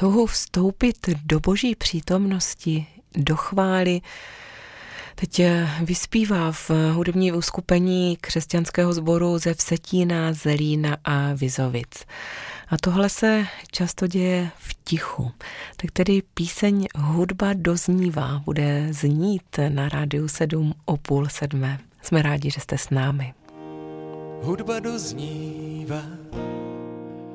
touhou vstoupit do Boží přítomnosti, do chvály, teď vyspívá v hudební uskupení křesťanského sboru ze Vsetína, Zelína a Vizovic. A tohle se často děje v tichu. Tak tedy píseň Hudba doznívá bude znít na Rádiu 7 o 6:30. Jsme rádi, že jste s námi. Hudba doznívá,